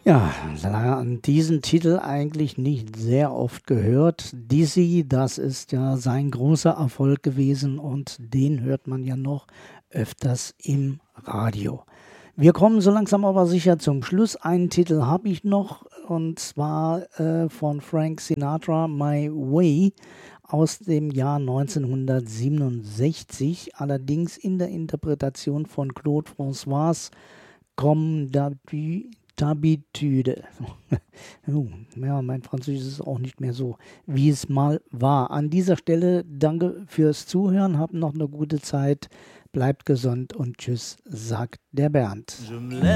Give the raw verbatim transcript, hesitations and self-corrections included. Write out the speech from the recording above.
Ja, an diesen Titel eigentlich nicht sehr oft gehört. Dizzy, das ist ja sein großer Erfolg gewesen und den hört man ja noch öfters im Radio. Wir kommen so langsam aber sicher zum Schluss. Einen Titel habe ich noch und zwar äh, von Frank Sinatra, My Way aus dem Jahr neunzehnhundertsiebenundsechzig, allerdings in der Interpretation von Claude François Comme d'habitude. Oh, ja, mein Französisch ist auch nicht mehr so, wie es mal war. An dieser Stelle danke fürs Zuhören, habt noch eine gute Zeit, bleibt gesund und tschüss, sagt der Bernd.